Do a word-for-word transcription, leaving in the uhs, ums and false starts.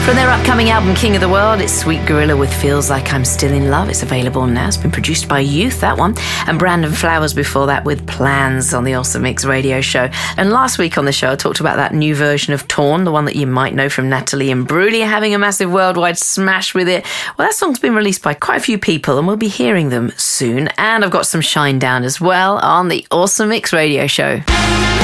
From their upcoming album King of the World, it's Sweet Gorilla with Feels Like I'm Still in Love. It's available now. It's been produced by Youth, that one. And Brandon Flowers before that with Plans on the Awesome Mix radio show. And last week on the show, I talked about that new version of Torn, the one that you might know from Natalie and Imbruglia having a massive worldwide smash with it. Well, that song's been released by quite a few people and we'll be hearing them soon. And I've got some Shine Down as well on the Awesome Mix radio show.